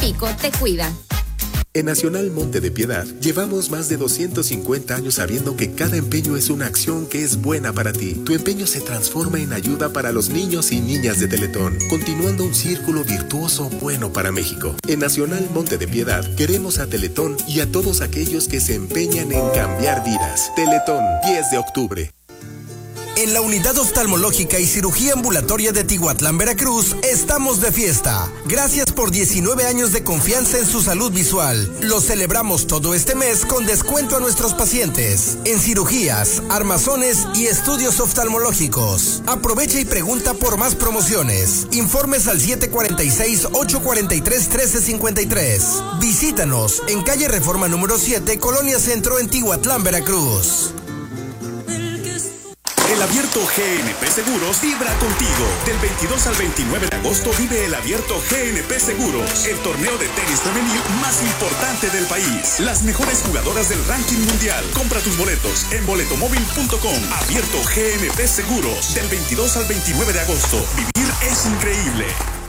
México te cuida. En Nacional Monte de Piedad llevamos más de 250 años sabiendo que cada empeño es una acción que es buena para ti. Tu empeño se transforma en ayuda para los niños y niñas de Teletón, continuando un círculo virtuoso bueno para México. En Nacional Monte de Piedad queremos a Teletón y a todos aquellos que se empeñan en cambiar vidas. Teletón, 10 de octubre. En la Unidad Oftalmológica y Cirugía Ambulatoria de Tihuatlán, Veracruz, estamos de fiesta. Gracias por 19 años de confianza en su salud visual. Lo celebramos todo este mes con descuento a nuestros pacientes en cirugías, armazones y estudios oftalmológicos. Aprovecha y pregunta por más promociones. Informes al 746-843-1353. Visítanos en calle Reforma número 7, Colonia Centro, en Tihuatlán, Veracruz. El Abierto GNP Seguros vibra contigo. Del 22 al 29 de agosto vive el Abierto GNP Seguros, el torneo de tenis femenil más importante del país. Las mejores jugadoras del ranking mundial. Compra tus boletos en boletomóvil.com. Abierto GNP Seguros, del 22 al 29 de agosto. Vivir es increíble.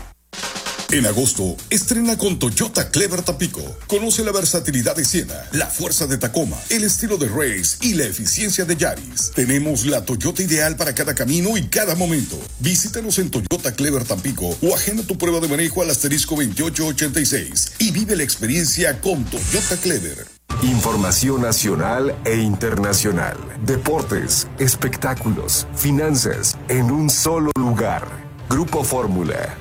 En agosto, estrena con Toyota Clever Tampico. Conoce la versatilidad de Siena, la fuerza de Tacoma, el estilo de Race y la eficiencia de Yaris. Tenemos la Toyota ideal para cada camino y cada momento. Visítanos en Toyota Clever Tampico o agenda tu prueba de manejo al *2886 y vive la experiencia con Toyota Clever. Información nacional e internacional. Deportes, espectáculos, finanzas, en un solo lugar. Grupo Fórmula.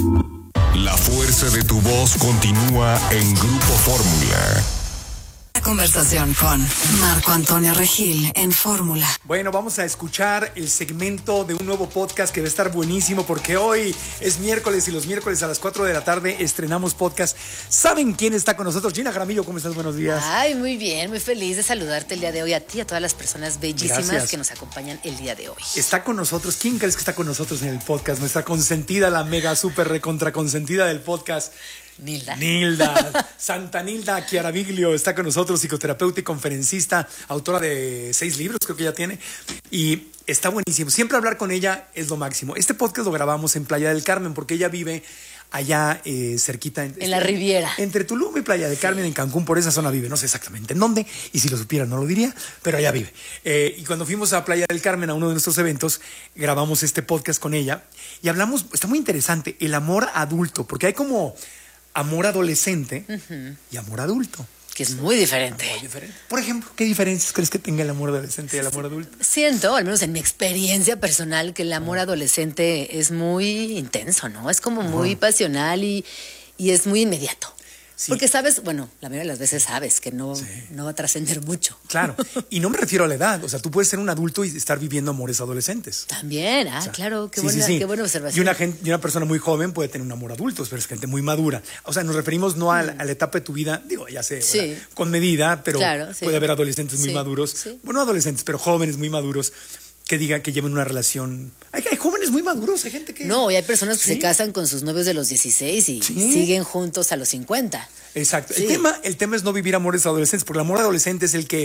La fuerza de tu voz continúa en Grupo Fórmula. La conversación con Marco Antonio Regil en Fórmula. Bueno, vamos a escuchar el segmento de un nuevo podcast que va a estar buenísimo porque hoy es miércoles y los miércoles a las 4 de la tarde estrenamos podcast. ¿Saben quién está con nosotros? Gina Jaramillo, ¿cómo estás? Buenos días. Ay, muy bien, muy feliz de saludarte el día de hoy, a ti y a todas las personas bellísimas que nos acompañan el día de hoy. Está con nosotros, ¿quién crees que está con nosotros en el podcast? Nuestra consentida, la mega super recontra consentida del podcast. Nilda, Santa Nilda Chiaraviglio está con nosotros, psicoterapeuta y conferencista, autora de 6 libros, creo que ya tiene, y está buenísimo. Siempre hablar con ella es lo máximo. Este podcast lo grabamos en Playa del Carmen porque ella vive allá cerquita. En la Riviera. Entre Tulum y Playa del Carmen, en Cancún, por esa zona vive. No sé exactamente en dónde, y si lo supiera no lo diría, pero allá vive. Y cuando fuimos a Playa del Carmen, a uno de nuestros eventos, grabamos este podcast con ella y hablamos, está muy interesante, el amor adulto, porque hay como amor adolescente y amor adulto. Que es muy diferente. Muy diferente. Por ejemplo, ¿qué diferencias crees que tenga el amor adolescente y el amor adulto? Siento, al menos en mi experiencia personal, que el amor adolescente es muy intenso, ¿no? Es como muy pasional y es muy inmediato. Sí. Porque sabes, bueno, la mayoría de las veces sabes que no va a trascender mucho. Claro, y no me refiero a la edad, o sea, tú puedes ser un adulto y estar viviendo amores adolescentes. También, o sea, claro, qué buena observación. Y una persona muy joven puede tener un amor adulto, pero es gente muy madura. O sea, nos referimos no a la etapa de tu vida, digo, ya sé, con medida, pero puede haber adolescentes muy maduros. Sí. Bueno, no adolescentes, pero jóvenes muy maduros que digan que lleven una relación. Hay jóvenes muy maduros, hay gente que... No, y hay personas que se casan con sus novios de los 16 y siguen juntos a los 50. Exacto. Sí. El tema es no vivir amores adolescentes, porque el amor adolescente es el que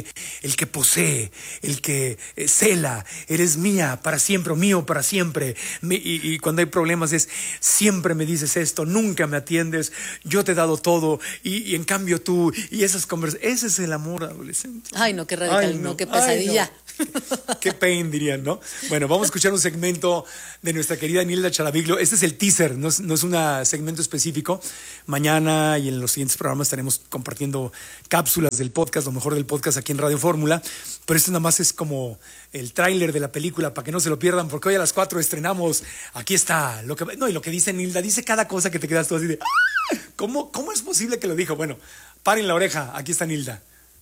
posee, el que cela, eres mía para siempre, o mío para siempre. Y cuando hay problemas es, siempre me dices esto, nunca me atiendes, yo te he dado todo, y en cambio tú, y esas conversaciones, ese es el amor adolescente. Ay, no, qué radical, no, qué pesadilla. Qué pain, dirían, ¿no? Bueno, vamos a escuchar un segmento de nuestra querida Nilda Chiaraviglio. Este es el teaser, no es un segmento específico. Mañana y en los siguientes programas estaremos compartiendo cápsulas del podcast, lo mejor del podcast aquí en Radio Fórmula. Pero esto nada más es como el tráiler de la película para que no se lo pierdan, porque hoy a las 4 estrenamos. Aquí está. Y lo que dice Nilda, dice cada cosa que te quedas tú así de ¿cómo es posible que lo dijo? Bueno, paren la oreja, aquí está Nilda.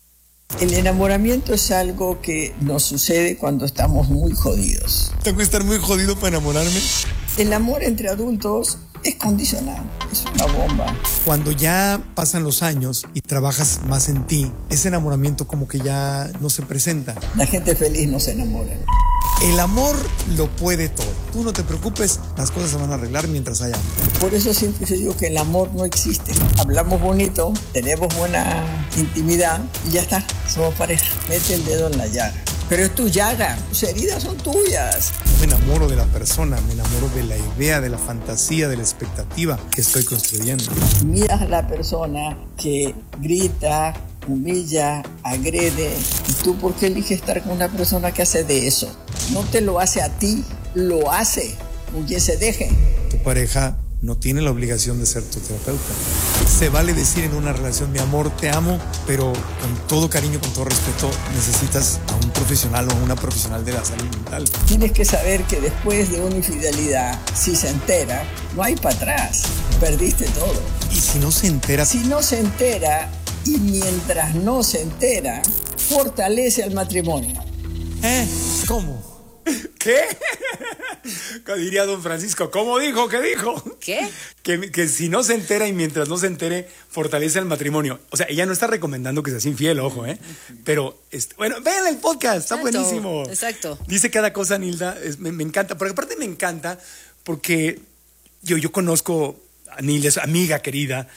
El enamoramiento es algo que nos sucede cuando estamos muy jodidos. ¿Tengo que estar muy jodido para enamorarme? El amor entre adultos es condicional, es una bomba. Cuando ya pasan los años y trabajas más en ti, ese enamoramiento como que ya no se presenta. La gente feliz no se enamora. El amor lo puede todo. Tú no te preocupes, las cosas se van a arreglar mientras haya amor. Por eso siempre yo digo que el amor no existe. Hablamos bonito, tenemos buena intimidad y ya está, somos pareja. Mete el dedo en la llaga. Pero es tu llaga, tus heridas son tuyas. me enamoro de la persona, me enamoro de la idea, de la fantasía, de la expectativa que estoy construyendo. Miras a la persona que grita, humilla, agrede. ¿Y tú por qué eliges estar con una persona que hace de eso? No te lo hace a ti, lo hace con quien se deje. Tu pareja no tiene la obligación de ser tu terapeuta. Se vale decir en una relación, mi amor, te amo, pero con todo cariño, con todo respeto, necesitas a un profesional o a una profesional de la salud mental. Tienes que saber que después de una infidelidad, si se entera, no hay para atrás. Perdiste todo. ¿Y si no se entera? Si no se entera, y mientras no se entera, fortalece al matrimonio. ¿Cómo? ¿Qué? Diría don Francisco, ¿cómo dijo? ¿Qué dijo? ¿Qué? Que si no se entera y mientras no se entere, fortalece el matrimonio. O sea, ella no está recomendando que seas infiel, ojo, Pero, bueno, vean el podcast, está buenísimo. Exacto. Dice cada cosa, Nilda, me encanta. Porque aparte me encanta porque yo conozco a Nilda, es amiga querida.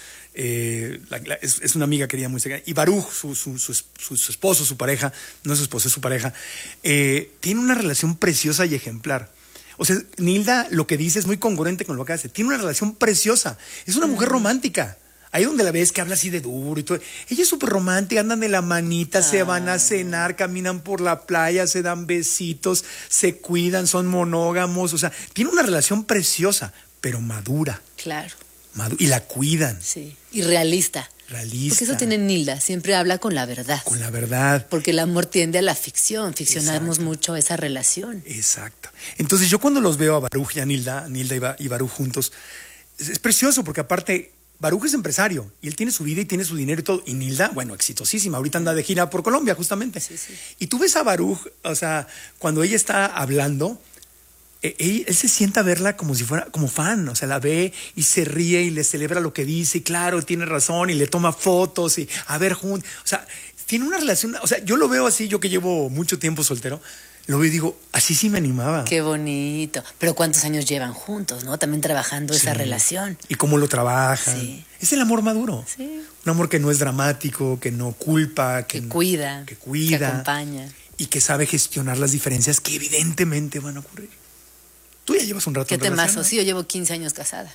Es una amiga querida muy cercana. Y Baruch, su esposo, su pareja, no es su esposo, es su pareja, tiene una relación preciosa y ejemplar. O sea, Nilda lo que dice es muy congruente con lo que hace. Tiene una relación preciosa. Es una mujer romántica. Ahí donde la ves que habla así de duro y todo. Ella es súper romántica, andan de la manita, se van a cenar, caminan por la playa, se dan besitos, se cuidan, son monógamos. O sea, tiene una relación preciosa, pero madura. Claro. Y la cuidan. Sí. Y realista. Porque eso tiene Nilda, siempre habla con la verdad. Con la verdad. Porque el amor tiende a la ficción, ficcionamos mucho esa relación. Exacto. Entonces yo cuando los veo a Baruch y a Nilda y Baruch juntos, es precioso porque aparte Baruch es empresario y él tiene su vida y tiene su dinero y todo. Y Nilda, bueno, exitosísima, ahorita anda de gira por Colombia justamente. Sí, sí. Y tú ves a Baruch, o sea, cuando ella está hablando, él se sienta a verla como si fuera como fan, o sea, la ve y se ríe y le celebra lo que dice, y claro, tiene razón, y le toma fotos y a ver juntos, o sea, tiene una relación, o sea, yo lo veo así, yo que llevo mucho tiempo soltero, lo veo y digo, así sí me animaba. Qué bonito, pero ¿cuántos años llevan juntos, no? También trabajando esa relación. Y cómo lo trabajan. Sí. Es el amor maduro. Sí. Un amor que no es dramático, que no culpa, que cuida, que acompaña. Y que sabe gestionar las diferencias que evidentemente van a ocurrir. Tú ya llevas un rato en relación. ¿Qué temazo? Sí, yo llevo 15 años casada.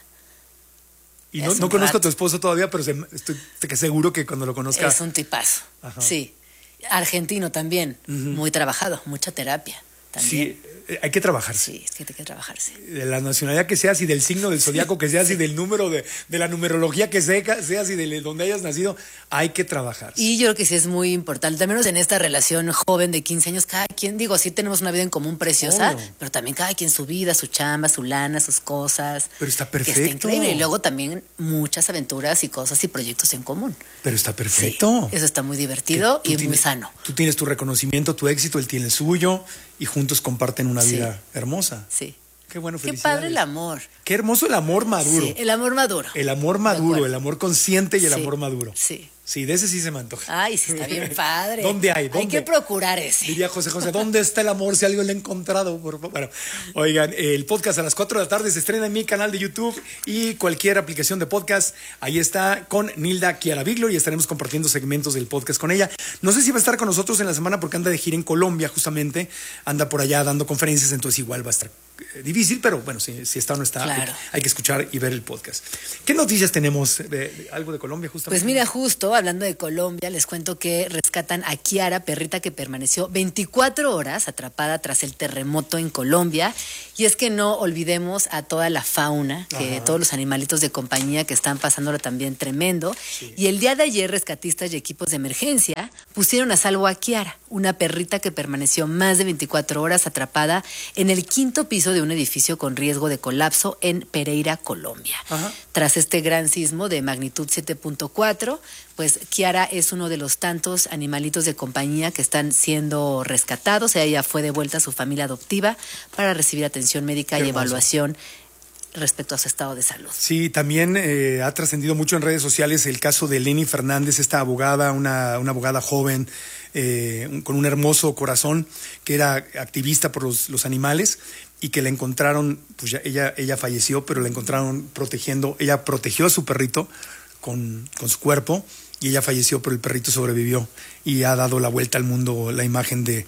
Y no conozco a tu esposo todavía, pero estoy seguro que cuando lo conozca... Es un tipazo. Ajá. Sí. Argentino también. Muy trabajado, mucha terapia también. Sí, hay que trabajarse. Sí, es que hay que trabajarse. De la nacionalidad que seas y del signo del zodiaco que seas y del número de la numerología que seas y de donde hayas nacido, hay que trabajar. Y yo creo que sí es muy importante, al menos en esta relación joven de 15 años, cada quien, digo, sí tenemos una vida en común preciosa, pero también cada quien su vida, su chamba, su lana, sus cosas. Pero está perfecto. Que está increíble. Y luego también muchas aventuras y cosas y proyectos en común. Pero está perfecto. Sí, eso está muy divertido y muy sano. Tú tienes tu reconocimiento, tu éxito, él tiene el suyo y juntos comparten una vida hermosa. Sí. Qué bueno, felicidades. Qué padre el amor. Qué hermoso el amor maduro. Sí, el amor maduro. El amor maduro, el amor consciente y el amor maduro. Sí. Sí, de ese sí se me antoja. Ay, sí, está bien padre. ¿Dónde hay? Hay que procurar ese. Diría José, ¿dónde está el amor? Si alguien lo ha encontrado, por favor. Bueno, oigan, el podcast a las 4 de la tarde se estrena en mi canal de YouTube y cualquier aplicación de podcast. Ahí está con Nilda Chiaraviglio y estaremos compartiendo segmentos del podcast con ella. No sé si va a estar con nosotros en la semana porque anda de gira en Colombia, justamente. Anda por allá dando conferencias, entonces igual va a estar difícil, pero bueno, si está o no está, claro. hay que escuchar y ver el podcast. ¿Qué noticias tenemos de algo de Colombia justamente? Pues mira, justo hablando de Colombia, les cuento que rescatan a Kiara, perrita que permaneció 24 horas atrapada tras el terremoto en Colombia. Y es que no olvidemos a toda la fauna, que todos los animalitos de compañía que están pasándolo también tremendo. Sí. Y el día de ayer, rescatistas y equipos de emergencia pusieron a salvo a Kiara, una perrita que permaneció más de 24 horas atrapada en el 5º piso de un edificio con riesgo de colapso en Pereira, Colombia. Tras este gran sismo de magnitud 7.4, pues Kiara es uno de los tantos animalitos de compañía que están siendo rescatados. Ella fue devuelta a su familia adoptiva para recibir atención médica y evaluación respecto a su estado de salud. Sí, también ha trascendido mucho en redes sociales el caso de Lenny Fernández, esta abogada, una abogada joven con un hermoso corazón, que era activista por los animales y que la encontraron, pues ya, ella falleció, pero la encontraron protegiendo, ella protegió a su perrito con su cuerpo y ella falleció, pero el perrito sobrevivió y ha dado la vuelta al mundo la imagen de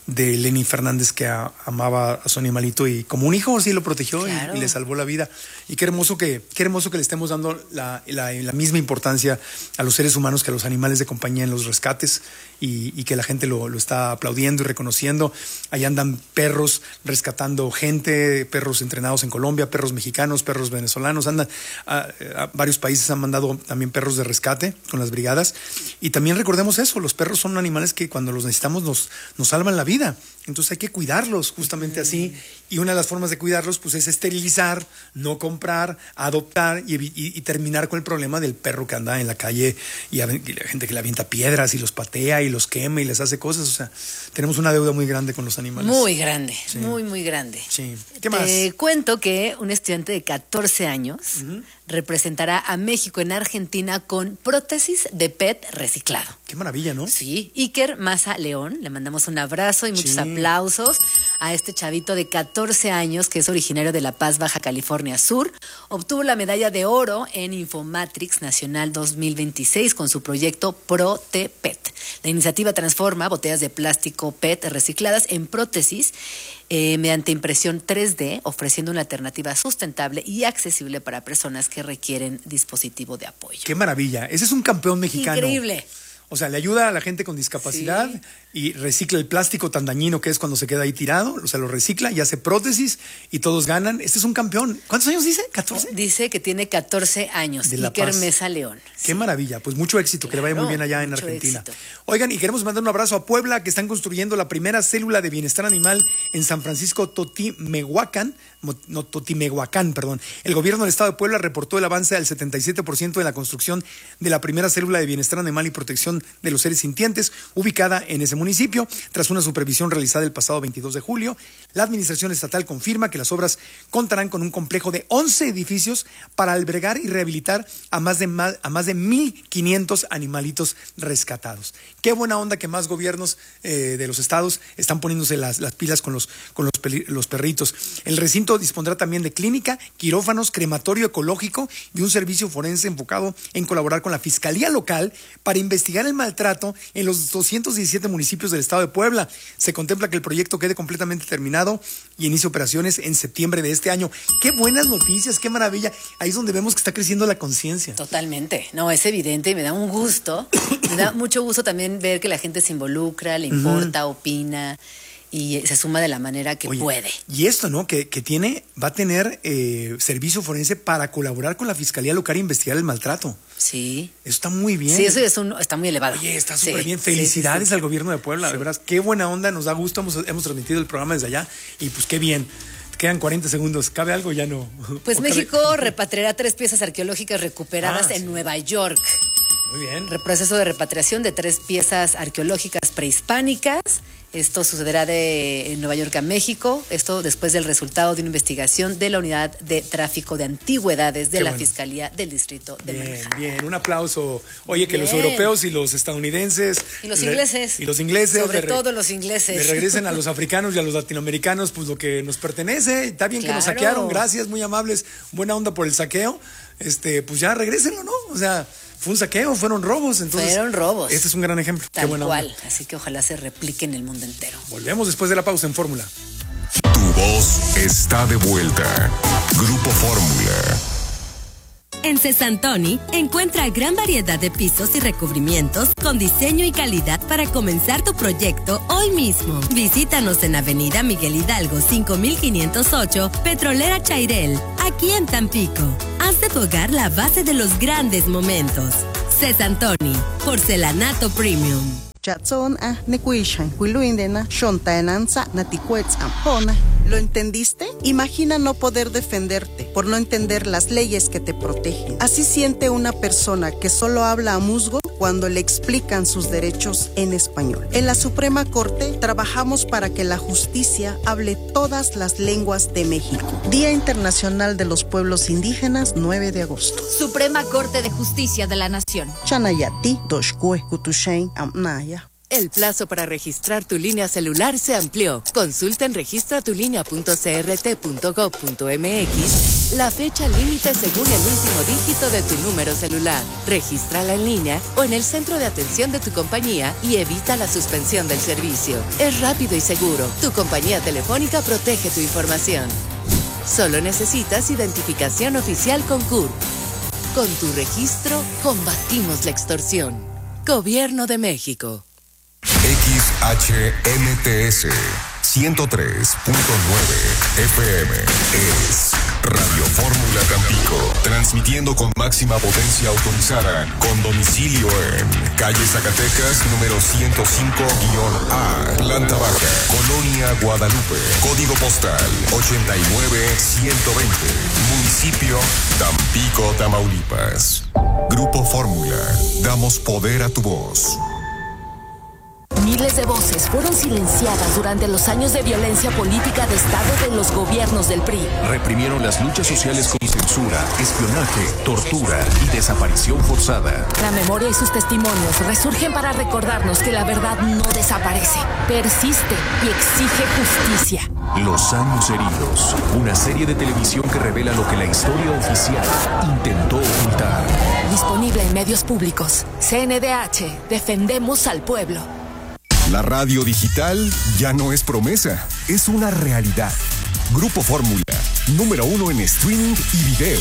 de Lenny Fernández, que amaba a su animalito y como un hijo sí lo protegió. Claro. y le salvó la vida. Y qué hermoso que le estemos dando la misma importancia a los seres humanos que a los animales de compañía en los rescates, y que la gente lo está aplaudiendo y reconociendo. Ahí andan perros rescatando gente, perros entrenados en Colombia, perros mexicanos, perros venezolanos. Andan a varios países han mandado también perros de rescate con las brigadas. Y también recordemos eso, los perros son animales que cuando los necesitamos nos salvan la vida. Entonces hay que cuidarlos justamente así. Y una de las formas de cuidarlos pues es esterilizar, no comprar, adoptar y terminar con el problema del perro que anda en la calle y la gente que le avienta piedras y los patea y los quema y les hace cosas. O sea, tenemos una deuda muy grande con los animales. Muy grande, sí. Muy grande. Sí. ¿Qué más? Te cuento que un estudiante de 14 años representará a México en Argentina con prótesis de PET reciclado. Qué maravilla, ¿no? Sí. Iker Maza León, le mandamos un abrazo y muchos aplausos a este chavito de 14 años que es originario de La Paz, Baja California Sur. Obtuvo la medalla de oro en Infomatrix Nacional 2026 con su proyecto ProTPET. La iniciativa transforma botellas de plástico PET recicladas en prótesis mediante impresión 3D, ofreciendo una alternativa sustentable y accesible para personas que requieren dispositivo de apoyo. ¡Qué maravilla! Ese es un campeón mexicano. Increíble. O sea, le ayuda a la gente con discapacidad y recicla el plástico tan dañino que es cuando se queda ahí tirado. O sea, lo recicla y hace prótesis y todos ganan. Este es un campeón. ¿Cuántos años dice? ¿14? Dice que tiene 14 años. Iker Mesa León. Qué maravilla. Pues mucho éxito. Claro, que le vaya muy bien allá en Argentina. Éxito. Oigan, y queremos mandar un abrazo a Puebla, que están construyendo la primera célula de bienestar animal en San Francisco Totimehuacán. El gobierno del estado de Puebla reportó el avance al 77% en la construcción de la primera célula de bienestar animal y protección de los seres sintientes, ubicada en ese municipio. Tras una supervisión realizada el pasado 22 de julio, la administración estatal confirma que las obras contarán con un complejo de 11 edificios para albergar y rehabilitar a más de 1,500 animalitos rescatados. Qué buena onda que más gobiernos de los estados están poniéndose las pilas con los perritos. El recinto dispondrá también de clínica, quirófanos, crematorio ecológico y un servicio forense enfocado en colaborar con la Fiscalía Local para investigar el maltrato en los 217 municipios del estado de Puebla. Se contempla que el proyecto quede completamente terminado y inicie operaciones en septiembre de este año. ¡Qué buenas noticias! ¡Qué maravilla! Ahí es donde vemos que está creciendo la conciencia. Totalmente. No, es evidente y me da un gusto. Me da mucho gusto también ver que la gente se involucra, le importa, opina y se suma de la manera que puede. Y esto, ¿no? Que va a tener servicio forense para colaborar con la Fiscalía Local e investigar el maltrato. Sí. Eso está muy bien. Sí, eso está muy elevado. Oye, está súper bien. Felicidades al gobierno de Puebla, de verdad. Qué buena onda, nos da gusto. Hemos transmitido el programa desde allá y pues qué bien. Quedan 40 segundos. ¿Cabe algo? Ya no. Pues México repatriará 3 piezas arqueológicas recuperadas en Nueva York. Muy bien. Proceso de repatriación de 3 piezas arqueológicas prehispánicas. Esto sucederá de Nueva York a México. Esto después del resultado de una investigación de la Unidad de Tráfico de Antigüedades de la Fiscalía del Distrito de Manhattan. Bien, un aplauso. Oye, que los europeos y los estadounidenses y los ingleses, sobre todo los ingleses, le regresen a los africanos y a los latinoamericanos pues lo que nos pertenece. Está bien que nos saquearon, gracias, muy amables, buena onda por el saqueo. Pues ya regrésenlo, ¿no? O sea, fue un saqueo, fueron robos. Entonces, fueron robos. Este es un gran ejemplo. Tal cual. Así que ojalá se replique en el mundo entero. Volvemos después de la pausa en Fórmula. Tu voz está de vuelta. Grupo Fórmula. En Cesantoni encuentra gran variedad de pisos y recubrimientos con diseño y calidad para comenzar tu proyecto hoy mismo. Visítanos en Avenida Miguel Hidalgo 5508, Petrolera Chairel, aquí en Tampico. Haz de tu hogar la base de los grandes momentos. Cesantoni, porcelanato premium. ¿Lo entendiste? Imagina no poder defenderte por no entender las leyes que te protegen. Así siente una persona que solo habla a musgo cuando le explican sus derechos en español. En la Suprema Corte trabajamos para que la justicia hable todas las lenguas de México. Día Internacional de los Pueblos Indígenas, 9 de agosto. Suprema Corte de Justicia de la Nación. Chanayati, Doshkue, Kutushain, Amnaya. El plazo para registrar tu línea celular se amplió. Consulta en registratulinea.crt.gov.mx la fecha límite según el último dígito de tu número celular. Regístrala en línea o en el centro de atención de tu compañía y evita la suspensión del servicio. Es rápido y seguro. Tu compañía telefónica protege tu información. Solo necesitas identificación oficial con CURP. Con tu registro, combatimos la extorsión. Gobierno de México. XHMTS 103.9 FM es Radio Fórmula Tampico, transmitiendo con máxima potencia autorizada, con domicilio en calle Zacatecas, número 105-A, planta baja, Colonia Guadalupe, código postal 89120, municipio Tampico, Tamaulipas. Grupo Fórmula, damos poder a tu voz. Miles de voces fueron silenciadas durante los años de violencia política de Estado de los gobiernos del PRI. Reprimieron las luchas sociales con censura, espionaje, tortura y desaparición forzada. La memoria y sus testimonios resurgen para recordarnos que la verdad no desaparece, persiste y exige justicia. Los años heridos, una serie de televisión que revela lo que la historia oficial intentó ocultar. Disponible en medios públicos. CNDH, defendemos al pueblo. La radio digital ya no es promesa, es una realidad. Grupo Fórmula, número 1 en streaming y video.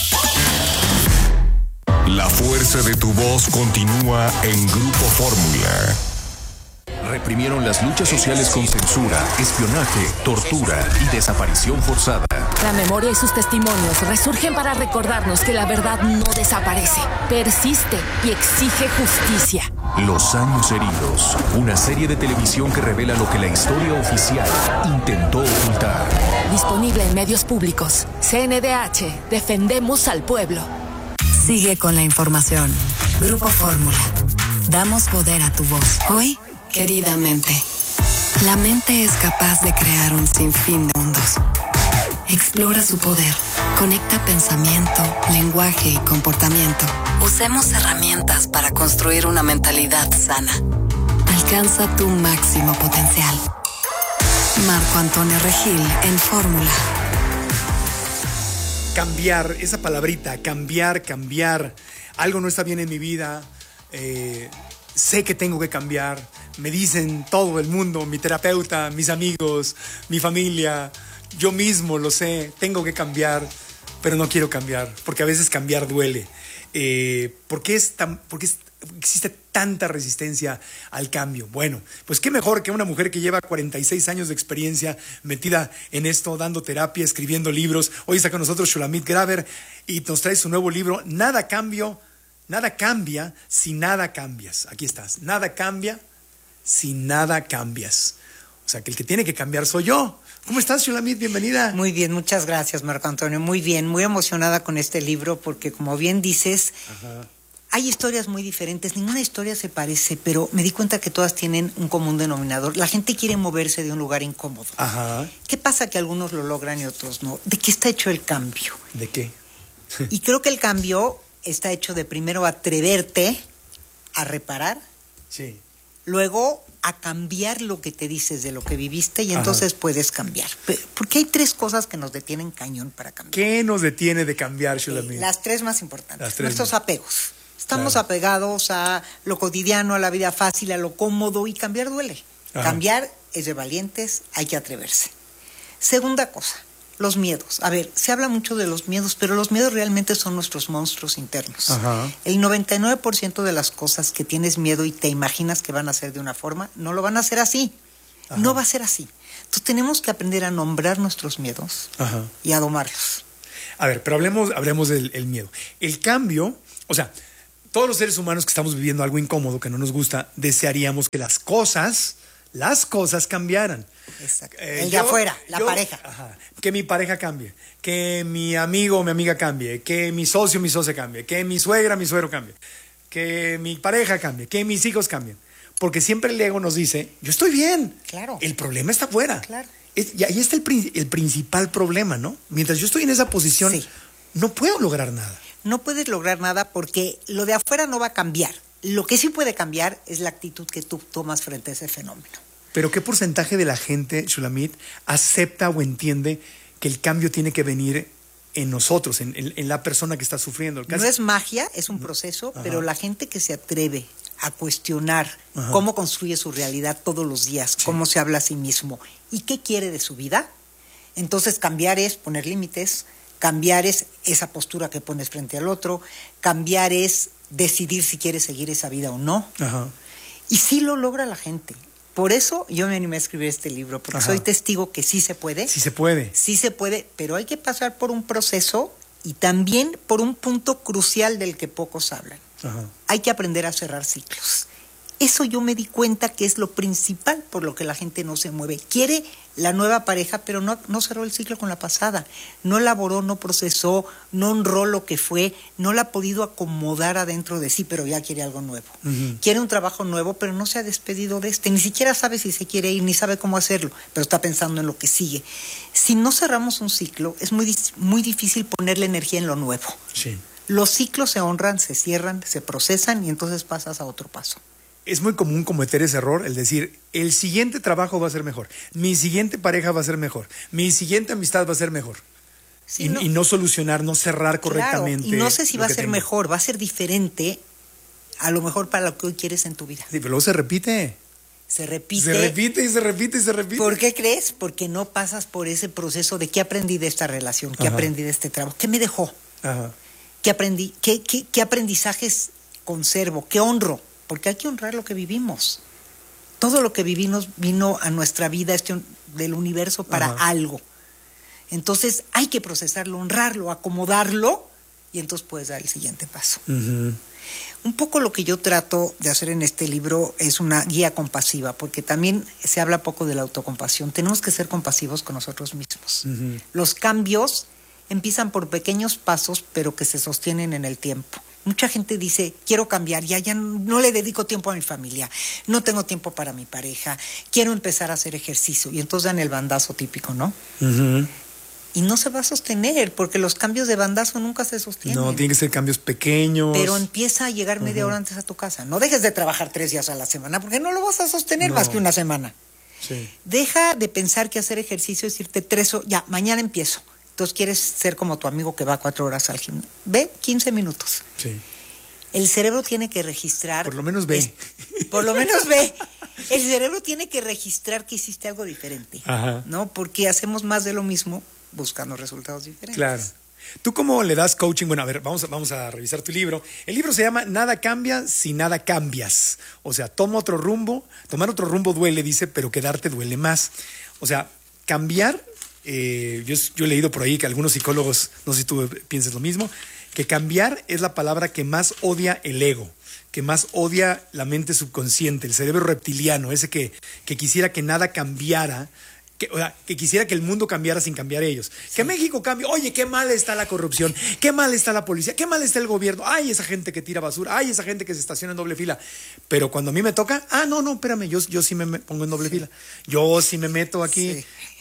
La fuerza de tu voz continúa en Grupo Fórmula. Reprimieron las luchas sociales con censura, espionaje, tortura y desaparición forzada. La memoria y sus testimonios resurgen para recordarnos que la verdad no desaparece, persiste y exige justicia. Los años heridos, una serie de televisión que revela lo que la historia oficial intentó ocultar. Disponible en medios públicos. CNDH, defendemos al pueblo. Sigue con la información. Grupo Fórmula. Damos poder a tu voz. Hoy, querida mente. La mente es capaz de crear un sinfín de mundos. Explora su poder. Conecta pensamiento, lenguaje y comportamiento. Usemos herramientas para construir una mentalidad sana. Alcanza tu máximo potencial. Marco Antonio Regil en Fórmula. Cambiar, esa palabrita, cambiar. Algo no está bien en mi vida. Sé que tengo que cambiar. Me dicen todo el mundo, mi terapeuta, mis amigos, mi familia. Yo mismo lo sé, tengo que cambiar, pero no quiero cambiar, porque a veces cambiar duele. ¿Por qué existe tanta resistencia al cambio? Bueno, pues qué mejor que una mujer que lleva 46 años de experiencia metida en esto, dando terapia, escribiendo libros. Hoy está con nosotros Shulamit Graber y nos trae su nuevo libro, Nada cambia si nada cambias. Aquí estás, nada cambia si nada cambias. O sea, que el que tiene que cambiar soy yo. ¿Cómo estás, Shulamit? Bienvenida. Muy bien, muchas gracias, Marco Antonio. Muy bien, muy emocionada con este libro porque, como bien dices, hay historias muy diferentes. Ninguna historia se parece, pero me di cuenta que todas tienen un común denominador. La gente quiere moverse de un lugar incómodo. ¿Qué pasa que algunos lo logran y otros no? ¿De qué está hecho el cambio? ¿De qué? Y creo que el cambio está hecho de primero atreverte a reparar. Sí. Luego a cambiar lo que te dices de lo que viviste y entonces puedes cambiar. Porque hay tres cosas que nos detienen cañón para cambiar. ¿Qué nos detiene de cambiar, Shulamit? Las tres más importantes. Nuestros apegos. Estamos apegados a lo cotidiano, a la vida fácil, a lo cómodo y cambiar duele. Cambiar es de valientes, hay que atreverse. Segunda cosa, los miedos. A ver, se habla mucho de los miedos, pero los miedos realmente son nuestros monstruos internos. El 99% de las cosas que tienes miedo y te imaginas que van a ser de una forma, no lo van a hacer así. No va a ser así. Entonces tenemos que aprender a nombrar nuestros miedos y a domarlos. A ver, pero hablemos del miedo. El cambio, o sea, todos los seres humanos que estamos viviendo algo incómodo, que no nos gusta, desearíamos que las cosas cambiaran. Exacto. El de afuera, la pareja. Que mi pareja cambie, que mi amigo o mi amiga cambie, que mi socio o mi socia cambie, que mi suegra, mi suegro cambie, que mi pareja cambie, que mis hijos cambien. Porque siempre el ego nos dice, yo estoy bien. Claro. El problema está afuera. Claro. Y ahí está el principal problema, ¿no? Mientras yo estoy en esa posición, no puedo lograr nada. No puedes lograr nada porque lo de afuera no va a cambiar. Lo que sí puede cambiar es la actitud que tú tomas frente a ese fenómeno. Pero ¿qué porcentaje de la gente, Shulamit, acepta o entiende que el cambio tiene que venir en nosotros, en la persona que está sufriendo? No es magia, es un proceso, pero la gente que se atreve a cuestionar cómo construye su realidad todos los días, cómo se habla a sí mismo y qué quiere de su vida, entonces cambiar es poner límites, cambiar es esa postura que pones frente al otro, cambiar es decidir si quieres seguir esa vida o no. Y sí lo logra la gente. Por eso yo me animé a escribir este libro, porque soy testigo que sí se puede. Sí se puede. Sí se puede, pero hay que pasar por un proceso y también por un punto crucial del que pocos hablan. Hay que aprender a cerrar ciclos. Eso yo me di cuenta que es lo principal por lo que la gente no se mueve. Quiere la nueva pareja, pero no cerró el ciclo con la pasada. No elaboró, no procesó, no honró lo que fue, no la ha podido acomodar adentro de sí, pero ya quiere algo nuevo. Quiere un trabajo nuevo, pero no se ha despedido de este. Ni siquiera sabe si se quiere ir, ni sabe cómo hacerlo, pero está pensando en lo que sigue. Si no cerramos un ciclo, es muy difícil ponerle energía en lo nuevo. Sí. Los ciclos se honran, se cierran, se procesan y entonces pasas a otro paso. Es muy común cometer ese error, el decir, el siguiente trabajo va a ser mejor, mi siguiente pareja va a ser mejor, mi siguiente amistad va a ser mejor. Sí, y no solucionar, no cerrar correctamente. Y no sé si va a ser mejor, va a ser diferente, a lo mejor para lo que hoy quieres en tu vida. Sí, pero luego se repite. Se repite. Se repite y se repite y se repite. ¿Por qué crees? Porque no pasas por ese proceso de qué aprendí de esta relación, qué aprendí de este trabajo, qué me dejó, qué aprendí, qué aprendizajes conservo, qué honro. Porque hay que honrar lo que vivimos. Todo lo que vivimos vino a nuestra vida del universo para algo. Entonces hay que procesarlo, honrarlo, acomodarlo y entonces puedes dar el siguiente paso. Un poco lo que yo trato de hacer en este libro es una guía compasiva, porque también se habla poco de la autocompasión. Tenemos que ser compasivos con nosotros mismos. Los cambios empiezan por pequeños pasos, pero que se sostienen en el tiempo. Mucha gente dice, quiero cambiar, ya no le dedico tiempo a mi familia, no tengo tiempo para mi pareja, quiero empezar a hacer ejercicio. Y entonces dan el bandazo típico, ¿no? Y no se va a sostener, porque los cambios de bandazo nunca se sostienen. No, tienen que ser cambios pequeños. Pero empieza a llegar media hora antes a tu casa. No dejes de trabajar 3 días a la semana, porque no lo vas a sostener más que una semana. Sí. Deja de pensar que hacer ejercicio es irte 3 horas, ya, mañana empiezo. Entonces quieres ser como tu amigo que va 4 horas al gimnasio. Ve 15 minutos. Sí. El cerebro tiene que registrar. Por lo menos ve. Por lo menos ve. El cerebro tiene que registrar que hiciste algo diferente. ¿No? Porque hacemos más de lo mismo buscando resultados diferentes. Claro. ¿Tú cómo le das coaching? Bueno, a ver, vamos a revisar tu libro. El libro se llama Nada cambia si nada cambias. O sea, toma otro rumbo. Tomar otro rumbo duele, dice, pero quedarte duele más. O sea, cambiar. Yo he leído por ahí que algunos psicólogos, no sé si tú piensas lo mismo, que cambiar es la palabra que más odia el ego, que más odia la mente subconsciente, el cerebro reptiliano, ese que quisiera que nada cambiara, que quisiera que el mundo cambiara sin cambiar ellos. Sí. Que México cambie. Oye, qué mal está la corrupción, qué mal está la policía, qué mal está el gobierno. Ay, esa gente que tira basura, ay, esa gente que se estaciona en doble fila. Pero cuando a mí me toca, no, espérame, yo sí me pongo en doble fila. Yo sí me meto aquí,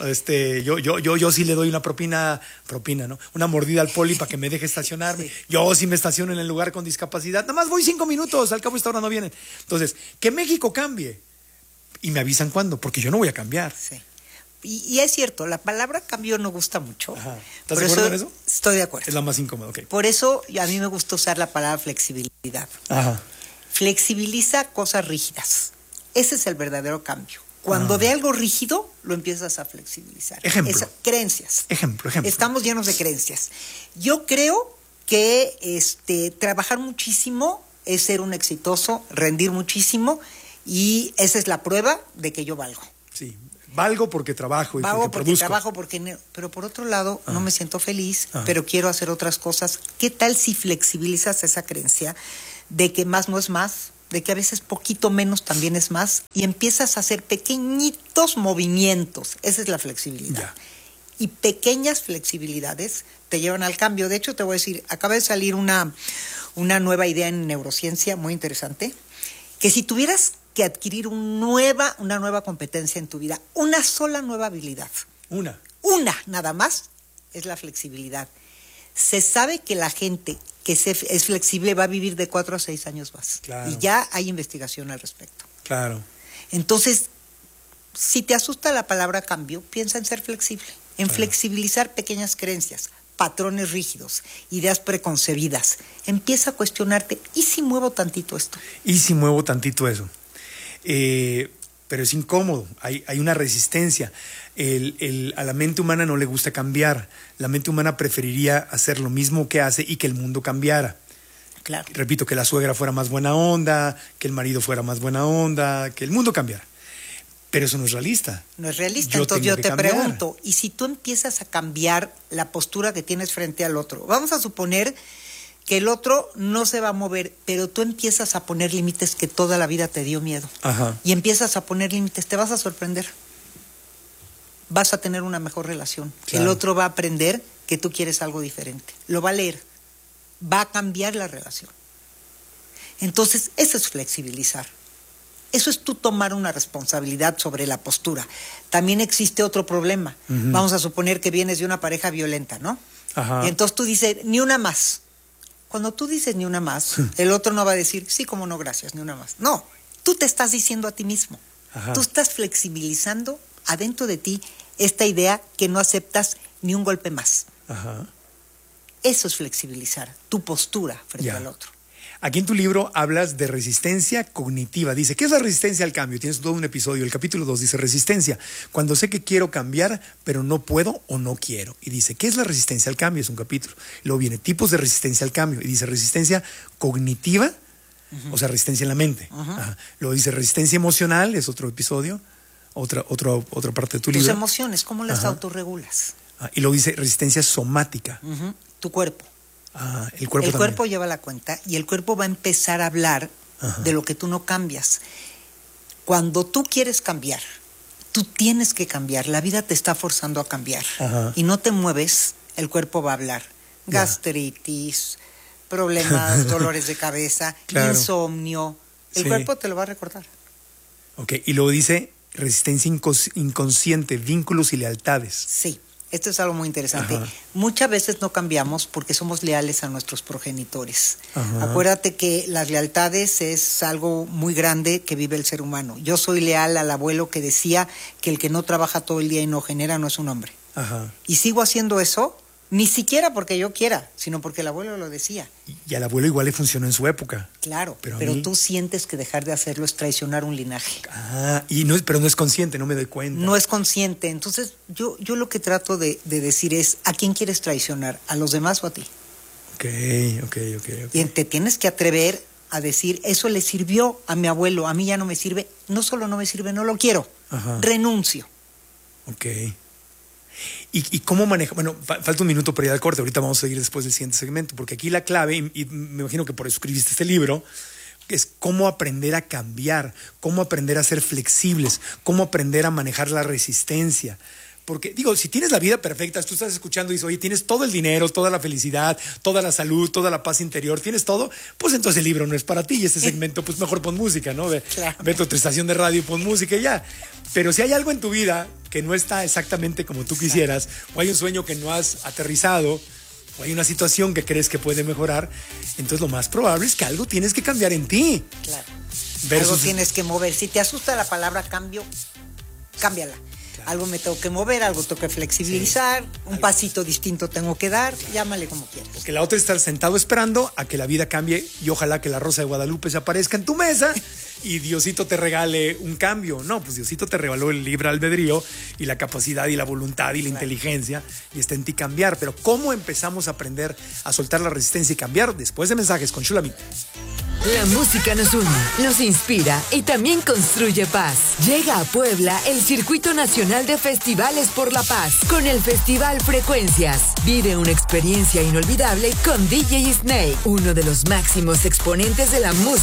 yo sí le doy una propina, ¿no? Una mordida al poli para que me deje estacionarme. Yo sí me estaciono en el lugar con discapacidad. Nada más voy 5 minutos, al cabo esta hora no vienen. Entonces, que México cambie. Y me avisan cuándo, porque yo no voy a cambiar. Sí. Y es cierto, la palabra cambio no gusta mucho. ¿Estás de acuerdo con eso? Estoy de acuerdo. Es la más incómoda, ok. Por eso a mí me gusta usar la palabra flexibilidad. Flexibiliza cosas rígidas. Ese es el verdadero cambio. Cuando de algo rígido, lo empiezas a flexibilizar. Ejemplo. Creencias. Ejemplo. Estamos llenos de creencias. Yo creo que trabajar muchísimo es ser un exitoso, rendir muchísimo, y esa es la prueba de que yo valgo. Sí. Valgo porque trabajo y porque produzco. Trabajo pero por otro lado no me siento feliz, pero quiero hacer otras cosas. ¿Qué tal si flexibilizas esa creencia de que más no es más, de que a veces poquito menos también es más, y empiezas a hacer pequeñitos movimientos? Esa es la flexibilidad. Ya. Y pequeñas flexibilidades te llevan al cambio. De hecho, te voy a decir, acaba de salir una nueva idea en neurociencia muy interesante, que si tuvieras que adquirir una nueva competencia en tu vida, una sola nueva habilidad. Una nada más, es la flexibilidad. Se sabe que la gente que es flexible va a vivir de 4 a 6 años más. Claro. Y ya hay investigación al respecto. Claro. Entonces, si te asusta la palabra cambio, piensa en ser flexible, en flexibilizar pequeñas creencias, patrones rígidos, ideas preconcebidas. Empieza a cuestionarte, ¿y si muevo tantito esto? ¿Y si muevo tantito eso? Pero es incómodo, hay una resistencia. A la mente humana no le gusta cambiar. La mente humana preferiría hacer lo mismo que hace y que el mundo cambiara. Claro. Repito, que la suegra fuera más buena onda, que el marido fuera más buena onda, que el mundo cambiara. Pero eso no es realista. No es realista. Entonces yo te pregunto, ¿y si tú empiezas a cambiar la postura que tienes frente al otro? Vamos a suponer que el otro no se va a mover, pero tú empiezas a poner límites que toda la vida te dio miedo. Ajá. Y empiezas a poner límites, te vas a sorprender. Vas a tener una mejor relación. Claro. El otro va a aprender que tú quieres algo diferente. Lo va a leer. Va a cambiar la relación. Entonces, eso es flexibilizar. Eso es tú tomar una responsabilidad sobre la postura. También existe otro problema. Uh-huh. Vamos a suponer que vienes de una pareja violenta, ¿no? Ajá. Y entonces tú dices, ni una más. Cuando tú dices ni una más, el otro no va a decir, sí, cómo no, gracias, ni una más. No, tú te estás diciendo a ti mismo. Ajá. Tú estás flexibilizando adentro de ti esta idea que no aceptas ni un golpe más. Ajá. Eso es flexibilizar tu postura frente al otro. Aquí en tu libro hablas de resistencia cognitiva. Dice, ¿qué es la resistencia al cambio? Tienes todo un episodio. El capítulo 2 dice, resistencia. Cuando sé que quiero cambiar, pero no puedo o no quiero. Y dice, ¿qué es la resistencia al cambio? Es un capítulo. Luego viene tipos de resistencia al cambio. Y dice, resistencia cognitiva, o sea, resistencia en la mente. Ajá. Luego dice, resistencia emocional, es otro episodio. Otra parte de tu libro. Tus emociones, ¿cómo las autorregulas? Y luego dice, resistencia somática. Tu cuerpo. El cuerpo lleva la cuenta y el cuerpo va a empezar a hablar de lo que tú no cambias. Cuando tú quieres cambiar, tú tienes que cambiar. La vida te está forzando a cambiar. Y no te mueves, el cuerpo va a hablar. Gastritis, problemas, dolores de cabeza, insomnio. El cuerpo te lo va a recordar. Ok, y luego dice resistencia inconsciente, vínculos y lealtades. Sí. Esto es algo muy interesante. Muchas veces no cambiamos porque somos leales a nuestros progenitores. Acuérdate que las lealtades es algo muy grande que vive el ser humano. Yo soy leal al abuelo que decía que el que no trabaja todo el día y no genera no es un hombre. Y sigo haciendo eso, ni siquiera porque yo quiera, sino porque el abuelo lo decía. Y al abuelo igual le funcionó en su época. Claro, pero tú sientes que dejar de hacerlo es traicionar un linaje. Pero no es consciente, no me doy cuenta. No es consciente. Entonces, yo lo que trato de decir es, ¿a quién quieres traicionar? ¿A los demás o a ti? Ok. Y te tienes que atrever a decir, eso le sirvió a mi abuelo, a mí ya no me sirve. No solo no me sirve, no lo quiero. Renuncio. Ok. ¿Y cómo maneja? Bueno, falta un minuto para ir al corte. Ahorita vamos a seguir después del siguiente segmento, porque aquí la clave, y me imagino que por eso escribiste este libro, es cómo aprender a cambiar, cómo aprender a ser flexibles, cómo aprender a manejar la resistencia. Porque, digo, si tienes la vida perfecta, tú estás escuchando y dices, oye, tienes todo el dinero, toda la felicidad, toda la salud, toda la paz interior, tienes todo, pues entonces el libro no es para ti y este segmento, pues mejor pon música, ¿no? Ve tu estación de radio y pon música y ya. Pero si hay algo en tu vida que no está exactamente como tú quisieras, o hay un sueño que no has aterrizado, o hay una situación que crees que puede mejorar, entonces lo más probable es que algo tienes que cambiar en ti. Claro. Algo tienes que mover. Si te asusta la palabra cambio, cámbiala. Algo me tengo que mover, algo tengo que flexibilizar, un pasito distinto tengo que dar, llámale como quieras. Porque la otra es estar sentado esperando a que la vida cambie y ojalá que la Rosa de Guadalupe se aparezca en tu mesa y Diosito te regale un cambio. No, pues Diosito te regaló el libre albedrío y la capacidad y la voluntad y la inteligencia y está en ti cambiar. Pero ¿cómo empezamos a aprender a soltar la resistencia y cambiar? Después de mensajes con Shulamit. La música nos une, nos inspira y también construye paz. Llega a Puebla el Circuito Nacional de Festivales por la Paz con el Festival Frecuencias. Vive una experiencia inolvidable con DJ Snake, uno de los máximos exponentes de la música